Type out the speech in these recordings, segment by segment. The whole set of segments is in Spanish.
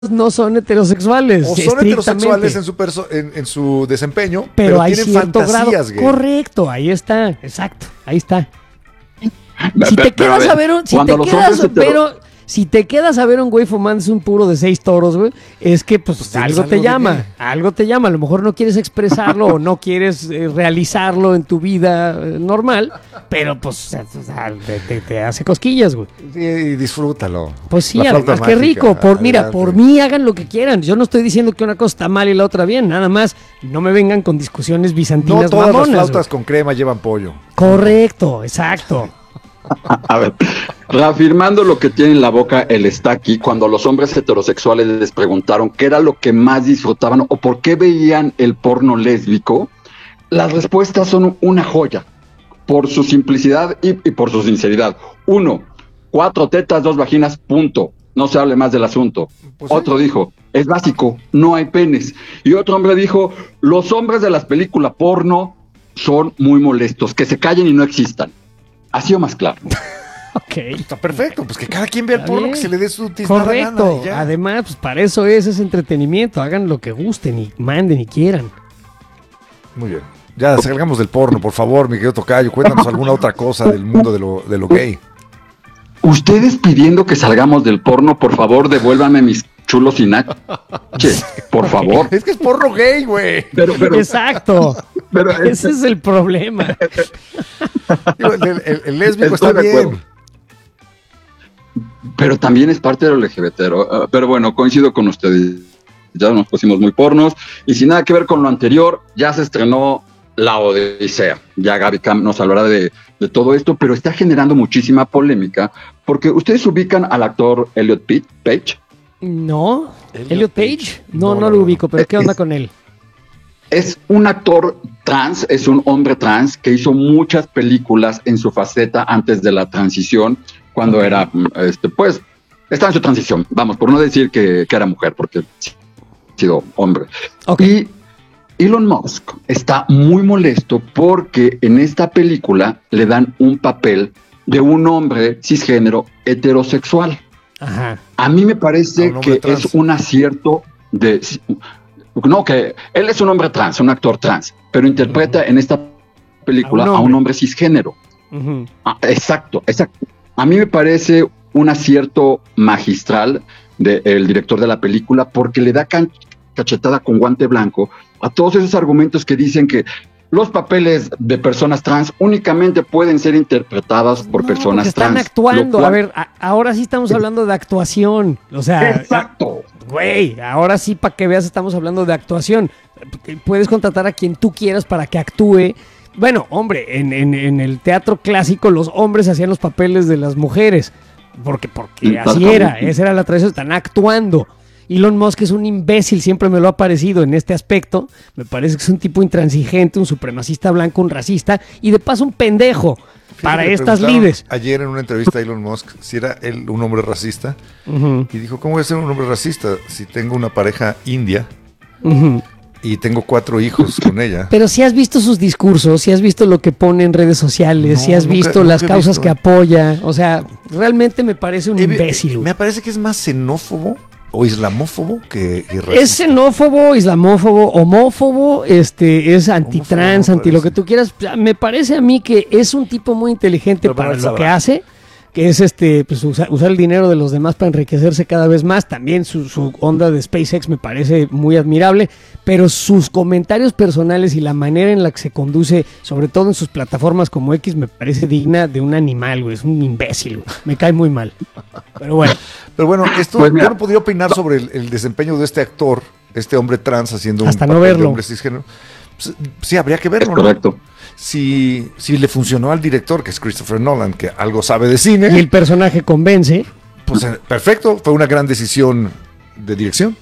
no son heterosexuales. O son heterosexuales en su desempeño, pero hay tienen cierto fantasías grado. gay. Correcto, ahí está, exacto, ahí está. Si Pero, te quedas a ver si te quedas a ver un güey fumándose un puro de 6 toros, güey, es que pues algo te llama, algo te llama. A lo mejor no quieres expresarlo o no quieres realizarlo en tu vida normal, pero pues te hace cosquillas, güey. Sí, y disfrútalo. Pues sí, además qué rico. Por mí hagan lo que quieran. Yo no estoy diciendo que una cosa está mal y la otra bien, nada más no me vengan con discusiones bizantinas. No todas mamonas, las flautas güey. con crema llevan pollo. Correcto, exacto. A ver, reafirmando lo que tiene en la boca el Stacky, cuando los hombres heterosexuales les preguntaron qué era lo que más disfrutaban o por qué veían el porno lésbico, las respuestas son una joya, por su simplicidad y por su sinceridad. 1, 4 tetas, 2 vaginas, punto. No se hable más del asunto. Pues otro dijo, es básico, no hay penes. Y otro hombre dijo, los hombres de las películas porno son muy molestos, que se callen y no existan. Ha sido más claro. Ok. Está perfecto, pues que cada quien vea el porno que se le dé su tiznada correcto. Gana, además, pues para eso es entretenimiento. Hagan lo que gusten y manden y quieran. Muy bien. Ya salgamos del porno, por favor, mi querido Tocayo. Cuéntanos alguna otra cosa del mundo de lo gay. Ustedes pidiendo que salgamos del porno, por favor, devuélvanme mis chulos y nachos, por favor. Es que es porno gay, güey. Pero, exacto. Pero ese es el problema. El lésbico está bien. Pero también es parte del LGBT. Pero bueno, coincido con ustedes. Ya nos pusimos muy pornos. Y sin nada que ver con lo anterior, ya se estrenó La Odisea. Ya Gaby Cam nos hablará de todo esto, pero está generando muchísima polémica porque ustedes ubican al actor Elliot Page. No, Elliot Page. No lo ubico, pero ¿qué onda con él? Es un actor trans, es un hombre trans que hizo muchas películas en su faceta antes de la transición, cuando era, pues, estaba en su transición, vamos, por no decir que era mujer, porque ha sido hombre. Okay. Y Elon Musk está muy molesto porque en esta película le dan un papel de un hombre cisgénero heterosexual. Ajá. A mí me parece que trans. Es un acierto de... No, que él es un hombre trans, un actor trans, pero interpreta en esta película a un hombre cisgénero. Exacto. A mí me parece un acierto magistral del director de la película porque le da cachetada con guante blanco a todos esos argumentos que dicen que los papeles de personas trans únicamente pueden ser interpretadas por personas trans. Están actuando. Cual... A ver, ahora sí estamos hablando de actuación. O sea, exacto. Güey, ahora sí, para que veas, estamos hablando de actuación. Puedes contratar a quien tú quieras para que actúe. Bueno, hombre, en el teatro clásico los hombres hacían los papeles de las mujeres. Porque así era. Esa era la tradición. Están actuando. Elon Musk es un imbécil, siempre me lo ha parecido en este aspecto. Me parece que es un tipo intransigente, un supremacista blanco, un racista y de paso un pendejo. Fíjate, para estas lides. Ayer en una entrevista a Elon Musk si era él un hombre racista y dijo, ¿cómo voy a ser un hombre racista si tengo una pareja india y tengo 4 hijos con ella? Pero si has visto sus discursos, si has visto lo que pone en redes sociales, si has visto las causas que apoya, o sea, realmente me parece un imbécil. Me parece que es más xenófobo o islamófobo que racista. Es xenófobo, islamófobo, homófobo, es antitrans, anti lo que tú quieras. Me parece a mí que es un tipo muy inteligente para lo que hace, que es pues usar el dinero de los demás para enriquecerse cada vez más. También su onda de SpaceX me parece muy admirable, pero sus comentarios personales y la manera en la que se conduce, sobre todo en sus plataformas como X, me parece digna de un animal, güey. Es un imbécil, güey. Me cae muy mal. Pero bueno, esto pues yo no podría opinar sobre el desempeño de este actor, este hombre trans haciendo hasta un no papel verlo. De hombre cisgénero. Pues, sí, habría que verlo, ¿no? Correcto. Si le funcionó al director, que es Christopher Nolan, que algo sabe de cine. Y el personaje convence. Pues perfecto, fue una gran decisión de dirección.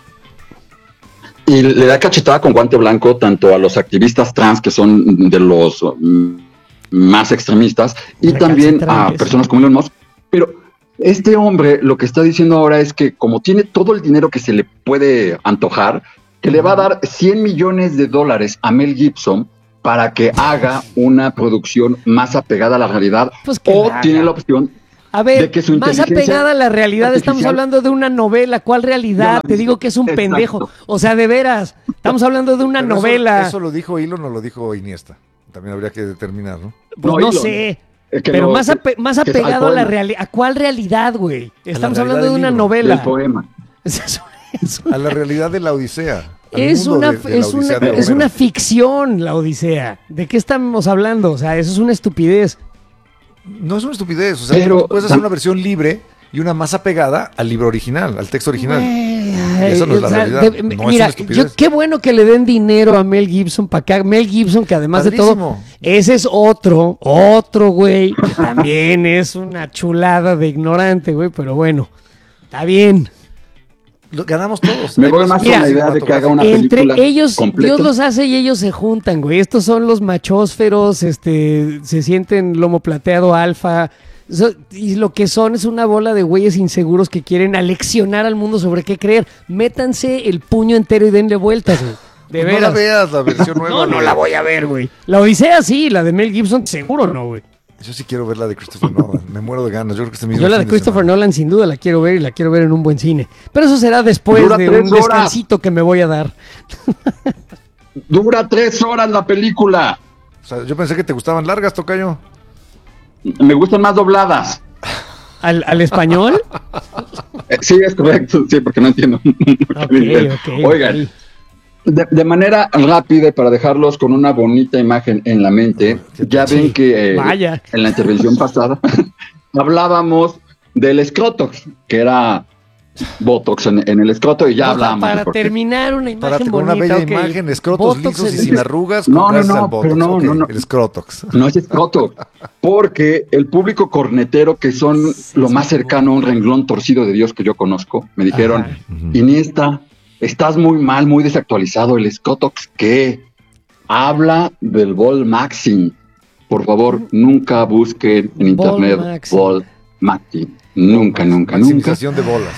Y le da cachetada con guante blanco tanto a los activistas trans, que son de los más extremistas, y también a personas como Elon Musk. Pero este hombre lo que está diciendo ahora es que como tiene todo el dinero que se le puede antojar, que le va a dar $100 millones a Mel Gibson para que haga una producción más apegada a la realidad, pues o tiene la opción A ver, más apegada a la realidad, estamos hablando de una novela. ¿Cuál realidad? Te digo que es un pendejo. O sea, de veras, estamos hablando de una novela. Eso lo dijo Elon o lo dijo Iniesta. También habría que determinar, ¿no? Pues no sé. Pero más apegado a la realidad. ¿A cuál realidad, güey? Estamos hablando de una novela. Del poema. A la realidad de la Odisea. Es una ficción, la Odisea. ¿De qué estamos hablando? O sea, eso es una estupidez. No es una estupidez, o sea, puedes hacer una versión libre y una más apegada al libro original, al texto original. Eso no es la realidad. Mira, qué bueno que le den dinero a Mel Gibson para acá. Mel Gibson, que además de todo, ese es otro güey, que también es una chulada de ignorante, güey, pero bueno, está bien. Ganamos todos. Me voy más con la idea de que haga una película entre ellos, completa. Dios los hace y ellos se juntan, güey. Estos son los machósferos, se sienten lomo plateado alfa. Y lo que son es una bola de güeyes inseguros que quieren aleccionar al mundo sobre qué creer. Métanse el puño entero y denle vueltas, güey. De veras. No la veas, la versión nueva. No la voy a ver, güey. La Odisea sí, la de Mel Gibson seguro no, güey. Yo sí quiero ver la de Christopher Nolan. Me muero de ganas. Yo creo que Yo la de Christopher Nolan sin duda la quiero ver y la quiero ver en un buen cine. Pero eso será después de un descansito que me voy a dar. Dura 3 horas la película. O sea, yo pensé que te gustaban largas, tocayo. Me gustan más dobladas. ¿Al español? Sí, es correcto. Sí, porque no entiendo. Okay, Oigan. De manera rápida y para dejarlos con una bonita imagen en la mente, ya ven que en la intervención pasada hablábamos del escrotox, que era botox en el escroto y ya hablábamos. Para terminar una imagen bonita. Una bella imagen, escrotos botox lisos y sin arrugas. No, no. El escrotox. No es escrotox, porque el público cornetero, que son lo más cercano a un renglón torcido de Dios que yo conozco, me dijeron, Iniesta, estás muy mal, muy desactualizado. El escrotox, ¿qué? Habla del Vol Maxim. Por favor, nunca busquen en internet Vol Maxim. Nunca. Maximización de bolas.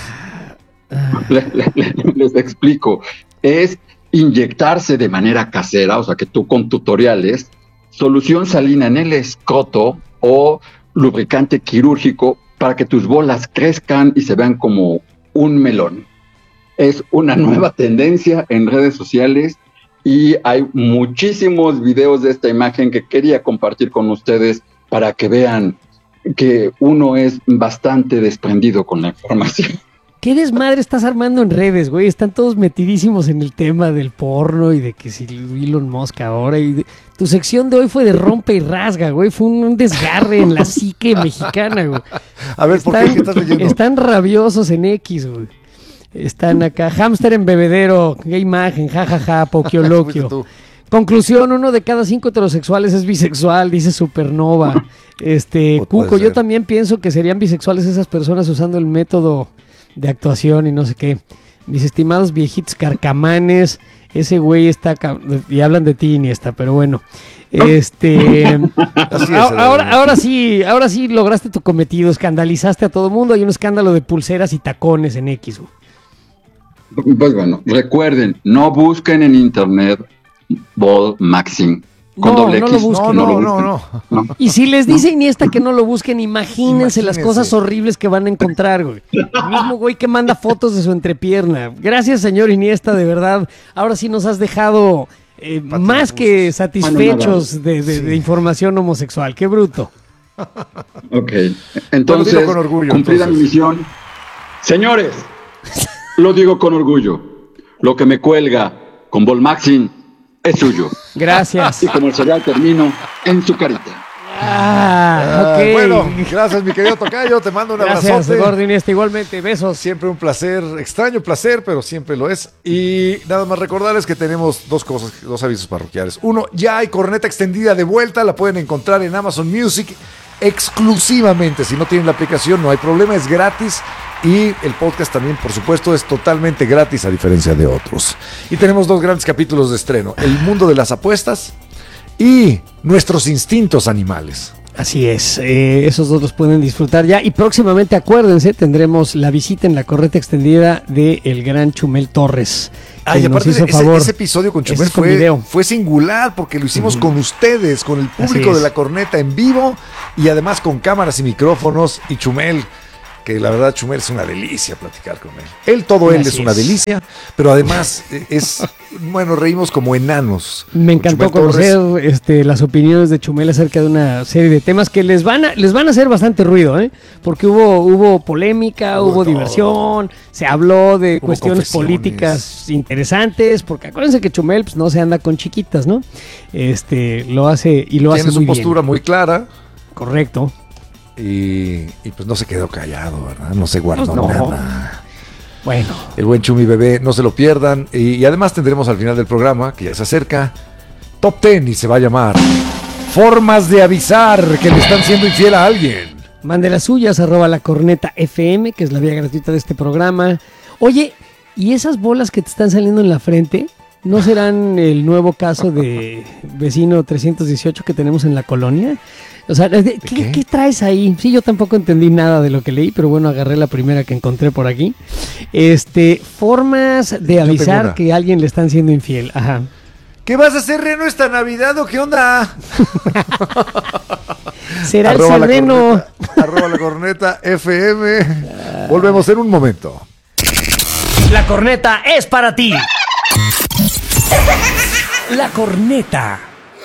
Les explico. Es inyectarse de manera casera, o sea que tú con tutoriales, solución salina en el escroto o lubricante quirúrgico para que tus bolas crezcan y se vean como un melón. Es una nueva tendencia en redes sociales y hay muchísimos videos de esta imagen que quería compartir con ustedes para que vean que uno es bastante desprendido con la información. ¿Qué desmadre estás armando en redes, güey? Están todos metidísimos en el tema del porno y de que si Elon Musk ahora. Tu sección de hoy fue de rompe y rasga, güey. Fue un desgarre en la psique mexicana, güey. A ver, ¿por qué estás leyendo? Están rabiosos en X, güey. Están acá. Hámster en bebedero. Qué imagen, jajaja, poquioloquio. Conclusión, 1 de cada 5 heterosexuales es bisexual, dice Supernova. Cuco, yo también pienso que serían bisexuales esas personas usando el método de actuación y no sé qué. Mis estimados viejitos carcamanes, ese güey está y hablan de ti, Iniesta, pero bueno. Ahora sí lograste tu cometido, escandalizaste a todo mundo. Hay un escándalo de pulseras y tacones en X. Pues bueno, recuerden, no busquen en internet Vol Maxim. Con doble X. No lo busquen. No. Y si les dice Iniesta que no lo busquen, imagínense las cosas horribles que van a encontrar, güey. El mismo güey que manda fotos de su entrepierna. Gracias, señor Iniesta, de verdad. Ahora sí nos has dejado más que satisfechos de información homosexual. Qué bruto. Ok, entonces, con orgullo, cumplida mi misión. Señores, lo digo con orgullo. Lo que me cuelga con Vol Maxim es suyo. Gracias. Y como el cereal termino en su carita. Okay. Bueno, gracias mi querido tocayo, te mando un abrazote. Gracias, Gordo Iniesta, igualmente, besos. Siempre un placer, extraño placer, pero siempre lo es. Y nada más recordarles que tenemos dos avisos parroquiales. Uno, ya hay corneta extendida de vuelta, la pueden encontrar en Amazon Music exclusivamente. Si no tienen la aplicación, no hay problema, es gratis. Y el podcast también, por supuesto, es totalmente gratis a diferencia de otros. Y tenemos 2 grandes capítulos de estreno: El mundo de las apuestas y Nuestros instintos animales. Así es, esos 2 los pueden disfrutar ya. Y próximamente, acuérdense, tendremos la visita en la corneta extendida de el gran Chumel Torres. Y aparte ese episodio con Chumel fue singular porque lo hicimos con ustedes, con el público de la corneta en vivo. y además con cámaras y micrófonos, y Chumel, que la verdad Chumel es una delicia platicar con él. Él es una delicia, pero además reímos como enanos. Me encantó conocer las opiniones de Chumel acerca de una serie de temas que les van a hacer bastante ruido, porque hubo polémica, hubo diversión, se habló de cuestiones políticas interesantes, porque acuérdense que Chumel pues, no se anda con chiquitas, ¿no? Lo hace y lo hace muy bien. Tiene su postura muy clara. Correcto. Y pues no se quedó callado, ¿verdad? No se guardó nada. Bueno. El buen Chumi Bebé, no se lo pierdan. Y además tendremos al final del programa, que ya se acerca, Top 10 y se va a llamar Formas de avisar que le están siendo infiel a alguien. Mande las suyas, @lacorneta.fm, que es la vía gratuita de este programa. Oye, ¿y esas bolas que te están saliendo en la frente no serán el nuevo caso de vecino 318 que tenemos en la colonia? O sea, ¿qué traes ahí? Sí, yo tampoco entendí nada de lo que leí, pero bueno, agarré la primera que encontré por aquí. Formas de avisar que a alguien le están siendo infiel. Ajá. ¿Qué vas a hacer, Reno, esta Navidad o qué onda? Será el sereno. @lacorneta.fm. Volvemos en un momento. La corneta es para ti. La corneta.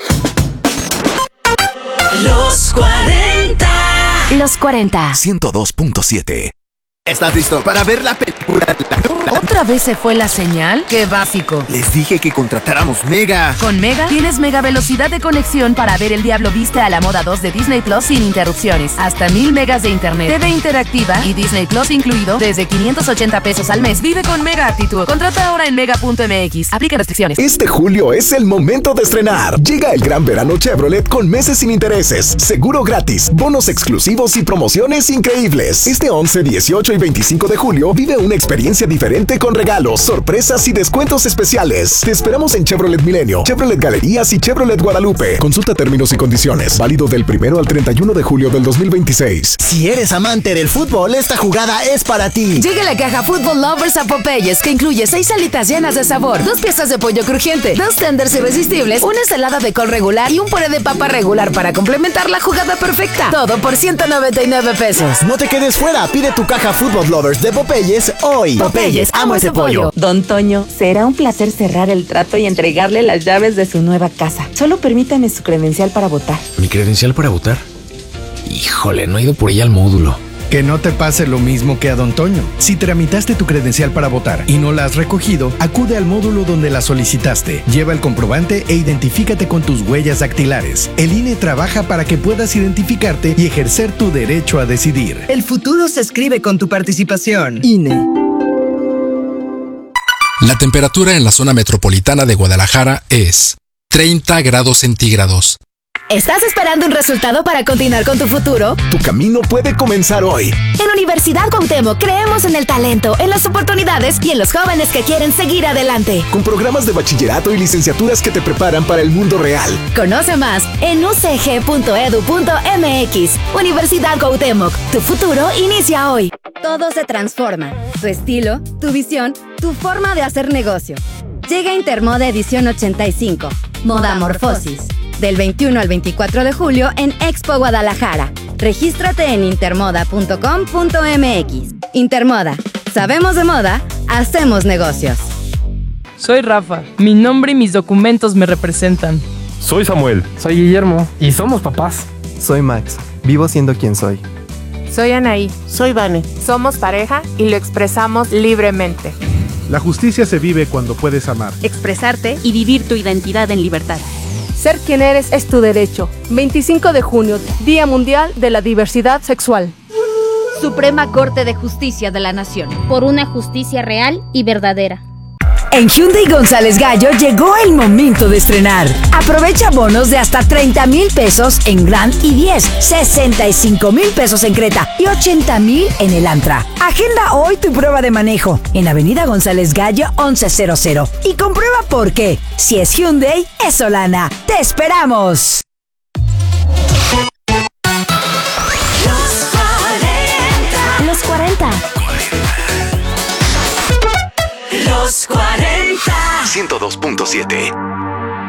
Los 40. Los 40. 102.7. ¿Estás listo para ver la película? ¿Otra vez se fue la señal? ¡Qué básico! Les dije que contratáramos Mega. Con Mega tienes mega velocidad de conexión para ver El Diablo Viste a la Moda 2 de Disney Plus sin interrupciones. Hasta 1000 megas de internet, TV interactiva y Disney Plus incluido desde 580 pesos al mes. Vive con Mega Actitud. Contrata ahora en mega.mx. Aplica restricciones. Este julio es el momento de estrenar. Llega el gran verano Chevrolet con meses sin intereses, seguro gratis, bonos exclusivos y promociones increíbles. Este 11, 18 y 25 de julio vive una experiencia diferente con regalos, sorpresas y descuentos especiales. Te esperamos en Chevrolet Milenio, Chevrolet Galerías y Chevrolet Guadalupe. Consulta términos y condiciones. Válido del 1 al 31 de julio del 2026. Si eres amante del fútbol, esta jugada es para ti. Llega la caja Football Lovers a Popeyes, que incluye 6 alitas llenas de sabor, 2 piezas de pollo crujiente, 2 tenders irresistibles, una ensalada de col regular y un puré de papa regular para complementar la jugada perfecta. Todo por 199 pesos. No te quedes fuera, pide tu caja Football Lovers de Popeyes hoy. Popeyes, amo ese pollo. Don Toño, será un placer cerrar el trato y entregarle las llaves de su nueva casa. Solo permítame su credencial para votar. ¿Mi credencial para votar? Híjole, no he ido por ella al módulo. Que no te pase lo mismo que a Don Toño. Si tramitaste tu credencial para votar y no la has recogido, acude al módulo donde la solicitaste. Lleva el comprobante e identifícate con tus huellas dactilares. El INE trabaja para que puedas identificarte y ejercer tu derecho a decidir. El futuro se escribe con tu participación. INE. La temperatura en la zona metropolitana de Guadalajara es 30 grados centígrados. ¿Estás esperando un resultado para continuar con tu futuro? Tu camino puede comenzar hoy. En Universidad Cuauhtémoc creemos en el talento, en las oportunidades y en los jóvenes que quieren seguir adelante. Con programas de bachillerato y licenciaturas que te preparan para el mundo real. Conoce más en ucg.edu.mx. Universidad Cuauhtémoc, tu futuro inicia hoy. Todo se transforma. Tu estilo, tu visión, tu forma de hacer negocio. Llega Intermoda edición 85. Modamorfosis. Del 21 al 24 de julio en Expo Guadalajara. Regístrate en intermoda.com.mx. Intermoda. Sabemos de moda, hacemos negocios. Soy Rafa. Mi nombre y mis documentos me representan. Soy Samuel. Soy Guillermo. Y somos papás. Soy Max. Vivo siendo quien soy. Soy Anaí. Soy Vane. Somos pareja y lo expresamos libremente. La justicia se vive cuando puedes amar, expresarte y vivir tu identidad en libertad. Ser quien eres es tu derecho. 25 de junio, Día Mundial de la Diversidad Sexual. Suprema Corte de Justicia de la Nación. Por una justicia real y verdadera. En Hyundai González Gallo llegó el momento de estrenar. Aprovecha bonos de hasta 30,000 pesos en Grand i10, 65,000 pesos en Creta y 80,000 en el Antra. Agenda hoy tu prueba de manejo en Avenida González Gallo 1100 y comprueba por qué. Si es Hyundai, es Solana. ¡Te esperamos! Los 40. Los 40. 102.7.